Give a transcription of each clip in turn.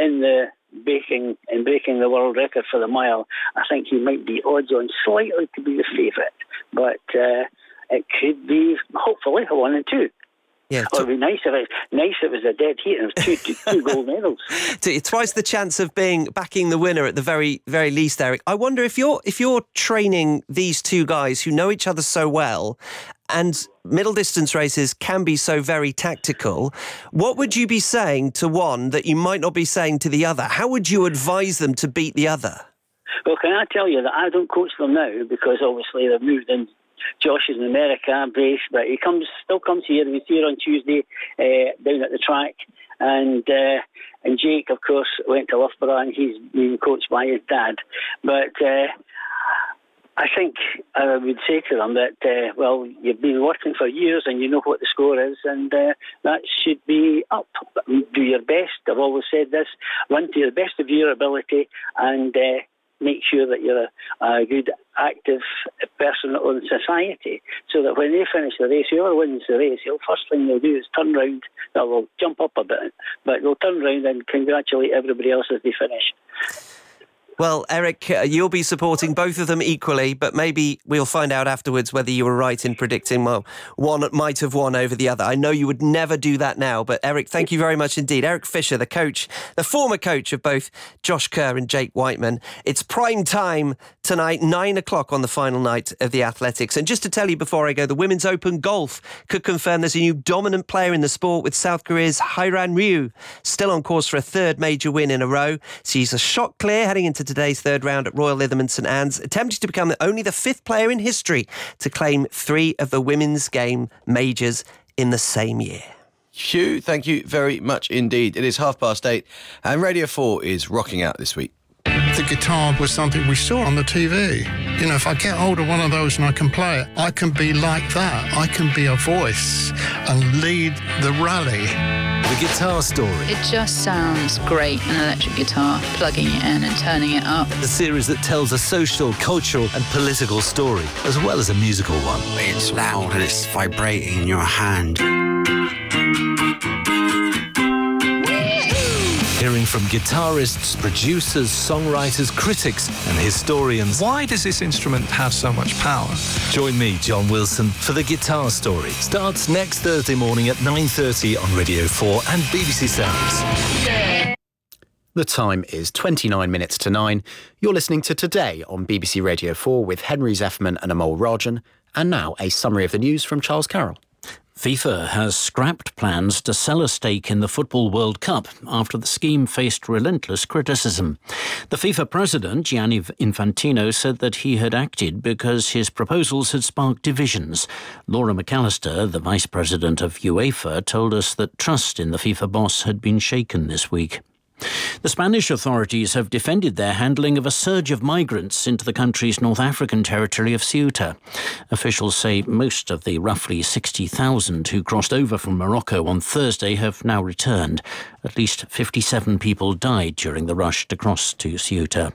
in the breaking the world record for the mile, I think he might be odds on slightly to be the favourite. But it could be, hopefully, a 1 and 2. Yeah, it would be nice if it was a dead heat and it was two gold medals. Twice the chance of backing the winner at the very, very least, Eric. I wonder if you're training these two guys who know each other so well, and middle distance races can be so very tactical, what would you be saying to one that you might not be saying to the other? How would you advise them to beat the other? Well, can I tell you that I don't coach them now because obviously they've moved in. Josh is in America, based, but he still comes here. He's here on Tuesday down at the track, and Jake, of course, went to Loughborough and he's being coached by his dad. But I think I would say to them that, well, you've been working for years and you know what the score is, and that should be up. Do your best. I've always said this. Run to the best of your ability and make sure that you're a good, active person in society, so that when they finish the race, whoever wins the race, the first thing they'll do is turn round. They'll jump up a bit, but they'll turn round and congratulate everybody else as they finish. Well, Eric, you'll be supporting both of them equally, but maybe we'll find out afterwards whether you were right in predicting one might have won over the other. I know you would never do that now, but Eric, thank you very much indeed. Eric Fisher, the former coach of both Josh Kerr and Jake Whiteman. It's prime time tonight, 9 o'clock on the final night of the Athletics. And just to tell you before I go, the Women's Open Golf could confirm there's a new dominant player in the sport, with South Korea's Hairan Ryu still on course for a third major win in a row. She's a shot clear heading into today's third round at Royal Lytham and St Anne's, attempting to become only the fifth player in history to claim 3 of the women's game majors in the same year. Hugh, thank you very much indeed. It is 8:30 and Radio 4 is rocking out this week. The guitar was something we saw on the TV. You know, if I get hold of one of those and I can play it, I can be like that. I can be a voice and lead the rally. The Guitar Story. It just sounds great, an electric guitar, plugging it in and turning it up. The series that tells a social, cultural and political story, as well as a musical one. It's loud and it's vibrating in your hand. Hearing from guitarists, producers, songwriters, critics and historians. Why does this instrument have so much power? Join me, John Wilson, for The Guitar Story. Starts next Thursday morning at 9:30 on Radio 4 and BBC Sounds. The time is 29 minutes to 9. You're listening to Today on BBC Radio 4 with Henry Zeffman and Amol Rajan. And now a summary of the news from Charles Carroll. FIFA has scrapped plans to sell a stake in the Football World Cup after the scheme faced relentless criticism. The FIFA president, Gianni Infantino, said that he had acted because his proposals had sparked divisions. Laura McAllister, the vice president of UEFA, told us that trust in the FIFA boss had been shaken this week. The Spanish authorities have defended their handling of a surge of migrants into the country's North African territory of Ceuta. Officials say most of the roughly 60,000 who crossed over from Morocco on Thursday have now returned. At least 57 people died during the rush to cross to Ceuta.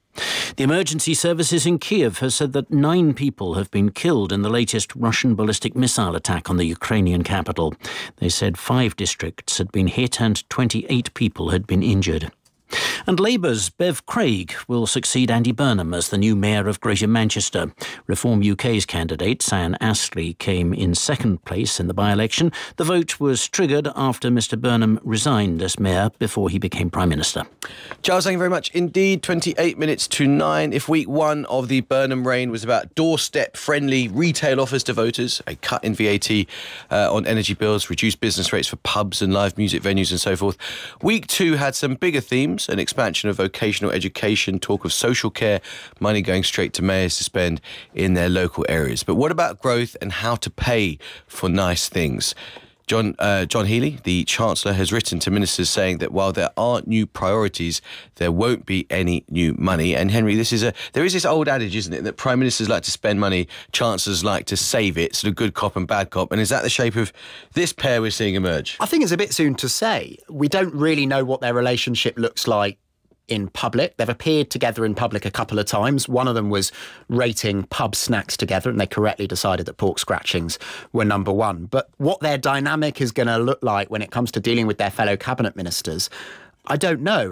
The emergency services in Kiev has said that 9 people have been killed in the latest Russian ballistic missile attack on the Ukrainian capital. They said 5 districts had been hit and 28 people had been injured. And Labour's Bev Craig will succeed Andy Burnham as the new mayor of Greater Manchester. Reform UK's candidate, Sian Astley, came in second place in the by-election. The vote was triggered after Mr Burnham resigned as mayor before he became Prime Minister. Charles, thank you very much indeed. 28 minutes to 9. If week 1 of the Burnham reign was about doorstep-friendly retail offers to voters, a cut in VAT on energy bills, reduced business rates for pubs and live music venues and so forth, week 2 had some bigger themes: an expansion of vocational education, talk of social care, money going straight to mayors to spend in their local areas. But what about growth and how to pay for nice things? John Healey, the Chancellor, has written to ministers saying that while there aren't new priorities, there won't be any new money. And Henry, there is this old adage, isn't it, that Prime Ministers like to spend money, Chancellors like to save it, sort of good cop and bad cop. And is that the shape of this pair we're seeing emerge? I think it's a bit soon to say. We don't really know what their relationship looks like in public. They've appeared together in public a couple of times. One of them was rating pub snacks together, and they correctly decided that pork scratchings were number 1. But what their dynamic is going to look like when it comes to dealing with their fellow cabinet ministers, I don't know.